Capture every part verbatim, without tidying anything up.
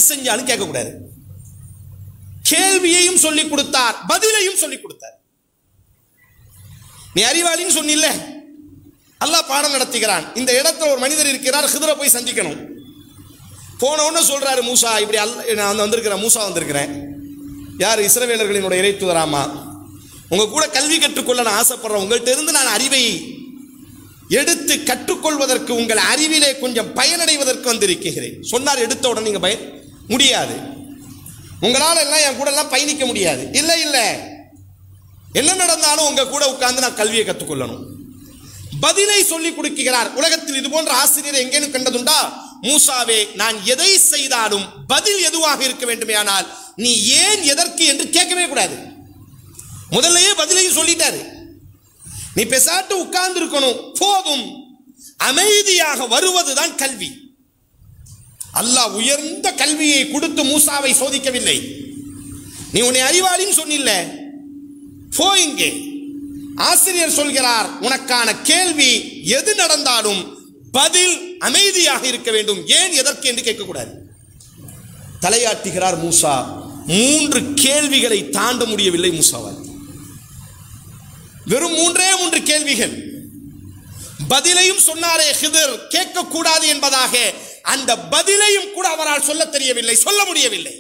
செஞ்சாலும் கேட்கக்கூடாது. கேள்வியையும் சொல்லிக் கொடுத்தார், பதிலையும் சொல்லிக் கொடுத்தார். நீ அறிவாளின்னு சொன்னில்ல, அல்லாஹ் பாடம் நடத்துகிறான். இந்த இடத்துல ஒரு மனிதர் இருக்கிறார், ஹிதரை போய் சந்திக்கணும். போன உடனே சொல்றாரு, மூசா இப்படி அல்ல, நான் வந்திருக்கிறேன், மூசா வந்திருக்கிறேன். யார்? இஸ்ரவேலர்களினுடைய இறை தூதராமா, உங்க கூட கல்வி கற்றுக்கொள்ள நான் ஆசைப்படுறேன். உங்கள்கிட்ட இருந்து நான் அறிவை எடுத்து கற்றுக்கொள்வதற்கு, உங்கள் அறிவிலே கொஞ்சம் பயனடைவதற்கு வந்திருக்கிறேன் சொன்னார். எடுத்த உடனே நீங்க பயன் முடியாது, உங்களால் எல்லாம் என் கூட எல்லாம் பயணிக்க முடியாது. இல்லை இல்லை, என்ன நடந்தாலும் உங்க கூட உட்கார்ந்து நான் கல்வியை கற்றுக்கொள்ளணும். பதிலை சொல்லிக் கொடுக்கிறார். உலகத்தில் இது போன்ற ஆசிரியரை எங்கேனும் கண்டதுண்டா? மூசாவே, நான் எதை செய்தாலும் பதில் எதுவாக இருக்க வேண்டுமே, ஆனால் நீ ஏன் எதற்கு என்று கேட்கவே கூடாது. முதல்லயே பதிலையும் சொல்லிட்டாரு. நீ பெசாட்டு உட்கார்ந்து இருக்கணும், போதும். அமைதியாக வருவதுதான் கல்வி. அல்லாஹ் உயர்ந்த கல்வியை கொடுத்து மூசாவை சோதிக்கவில்லை. நீ உன்னை அறிவாளின்னு சொன்னில்ல, போ இங்கே. ஆசிரியர் சொல்கிறார், உனக்கான கேள்வி எது நடந்தாலும் பதில் அமைதியாக இருக்க வேண்டும். ஏன் எதற்கு என்று கேட்கக்கூடாது. தலையாட்டுகிறார் மூசா. மூன்று கேள்விகளை தாண்ட முடியவில்லை மூசாவால். வெறும் மூன்றே மூன்று கேள்விகள். பதிலையும் சொன்னாரே ஹிதர், கேட்கக்கூடாது என்பதாக. அந்த பதிலையும் கூட அவரால் சொல்ல தெரியவில்லை, சொல்ல முடியவில்லை.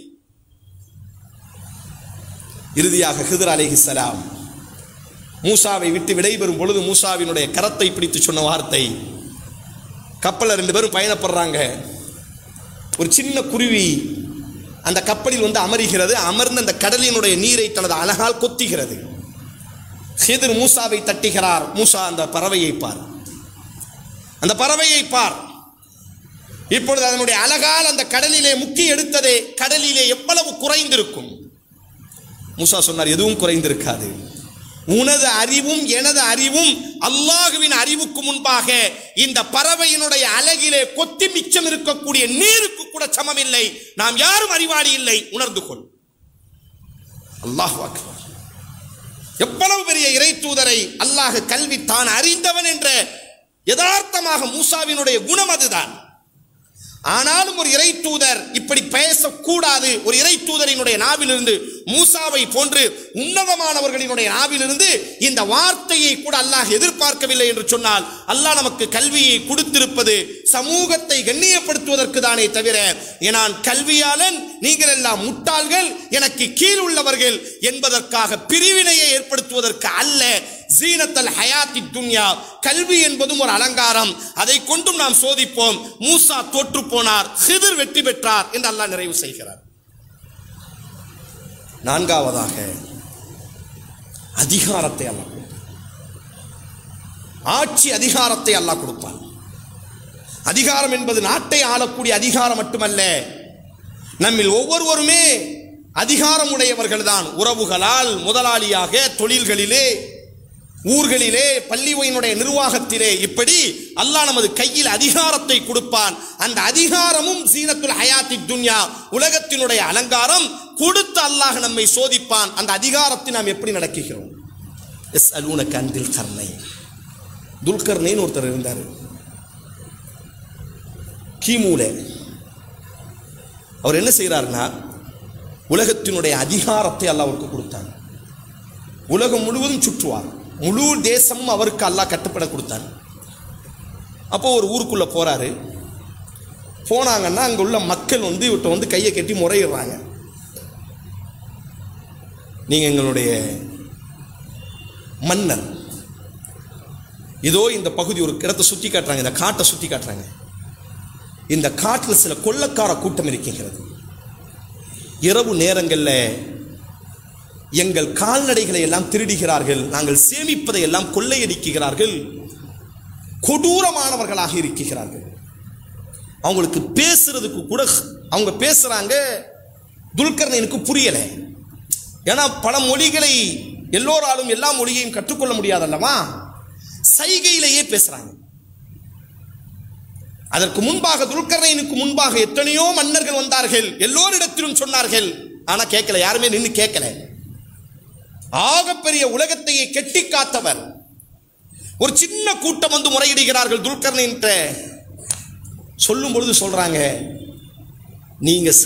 இறுதியாக ஹிதர் அலைஹிஸ்ஸலாம் மூசாவை விட்டு விடைபெறும் பொழுது மூசாவினுடைய கரத்தை பிடித்து சொன்ன வார்த்தை, கப்பலில் ரெண்டு பேரும் பயணப்படுறாங்க. ஒரு சின்ன குருவி அந்த கப்பலில் வந்து அமர்கிறது. அமர்ந்து அந்த கடலினுடைய நீரை தனது அழகால் கொத்துகிறது. ஹிதர் மூசாவை தட்டுகிறார். மூசா, அந்த பறவையை பார், அந்த பறவையை பார். இப்பொழுது அதனுடைய அழகால் அந்த கடலிலே முக்கி எடுத்ததே கடலிலே எவ்வளவு குறைந்திருக்கும். மூசா சொன்னார், எதுவும் குறைந்திருக்காது. உனது அறிவும் எனது அறிவும் அல்லாஹுவின் அறிவுக்கு முன்பாக இந்த பறவையினுடைய அழகிலே கொத்தி மிச்சம் இருக்கக்கூடிய நீருக்கு கூட சமமில்லை. நாம் யாரும் அறிவாளி இல்லை, உணர்ந்து கொள். அல்லாஹ் அக்பர். எவ்வளவு பெரிய இறை தூதரை அல்லாஹ் கல்வி தான் அறிந்தவன் என்ற யதார்த்தமாக மூசாவினுடைய குணம் அதுதான். ஆனாலும் ஒரு இறை தூதர் இப்படி பேசக்கூடாது. ஒரு இறை தூதரினுடைய நாவிலிருந்து, மூசாவை போன்று உன்னதமானவர்களினுடைய நாவிலிருந்து இந்த வார்த்தையை கூட அல்லாஹ் எதிர்பார்க்கவில்லை என்று சொன்னால், அல்லாஹ் நமக்கு கல்வியை கொடுத்திருப்பது சமூகத்தை கண்ணியப்படுத்துவதற்கு தானே தவிர, நான் கல்வியாளன், நீங்கள் எல்லாம் முட்டாள்கள், எனக்கு கீழ் உள்ளவர்கள் என்பதற்காக பிரிவினையை ஏற்படுத்துவதற்கு அல்ல. ஜீனத்தல் ஹயாத்தி துன்யா, கல்வி என்பதும் ஒரு அலங்காரம், அதை கொண்டும் நாம் சோதிப்போம். மூசா தோற்று போனார், ஹிதர் வெற்றி பெற்றார் என்று அல்லாஹ் நிறைவு செய்கிறார். நான்காவதாக அதிகாரத்தை அல்லாஹ் கொடுப்பான். ஆட்சி அதிகாரத்தை அல்லாஹ் கொடுப்பான். அதிகாரம் என்பது நாட்டை ஆளக்கூடிய அதிகாரம் மட்டுமல்ல, நம்மில் ஒவ்வொருவருமே அதிகாரம் உடையவர்கள் தான். உறவுகளால், முதலாளியாக, தொழில்களிலே, ஊர்களிலே, பள்ளியினுடைய நிர்வாகத்திலே, இப்படி அல்லாஹ் நமது கையில் அதிகாரத்தை கொடுப்பான். அந்த அதிகாரமும் ஜீனத்துல் ஹயாத்தி துன்யா, உலகத்தினுடைய அலங்காரம். கொடுத்து அல்லாஹ் நம்மை சோதிப்பான். அந்த அதிகாரத்தை நாம் எப்படி நடக்குகிறோம். எஸ் அலூன கந்தில் கர்ணை, துல்கர்னைன்னு ஒருத்தர் இருந்தார் கிமுல. அவர் என்ன செய்கிறார்னா, உலகத்தினுடைய அதிகாரத்தை அல்லாஹ் அவருக்கு கொடுத்தார். உலகம் முழுவதும் சுற்றுவார், முழு தேசமும் அவருக்கு அல்லாஹ் கட்டுப்பட கொடுத்தார். அப்போ ஒரு ஊருக்குள்ள போறாரு. போனாங்கன்னா அங்க உள்ள மக்கள் வந்து இவர்கிட்ட வந்து கையை கட்டி முறையிடுறாங்க, நீங்க எங்களுடைய மன்னர், இதோ இந்த பகுதி ஒரு இடத்தை சுத்தி காட்டுறாங்க, இந்த காட்டை சுத்தி காட்டுறாங்க. இந்த காட்டில் சில கொள்ளக்கார கூட்டம் இருக்கின்றது. இரவு நேரங்களில் எங்கள் கால்நடைகளை எல்லாம் திருடுகிறார்கள், நாங்கள் சேமிப்பதை எல்லாம் கொள்ளையடிக்கிறார்கள், கொடூரமானவர்களாக இருக்கிறார்கள். அவங்களுக்கு பேசுறதுக்கு கூட, அவங்க பேசுறாங்க, துல்கர்னைனுக்கு புரியல. ஏன்னா பல மொழிகளை எல்லோராலும் எல்லா மொழியையும் கற்றுக்கொள்ள முடியாதல்லவா, சைகையிலேயே பேசுறாங்க. அதற்கு முன்பாக, துல்கர்னைனுக்கு முன்பாக எத்தனையோ மன்னர்கள் வந்தார்கள், எல்லோரிடத்திலும் சொன்னார்கள், ஆனா கேட்கல, யாருமே நின்று கேட்கல. ஆகப்பெரிய உலகத்தையே கெட்டி காத்தவர். ஒரு சின்ன கூட்டம் வந்து முறையிடுகிறார்கள் துல்கர்னைன் சொல்லும் பொழுது சொல்றாங்க, நீங்க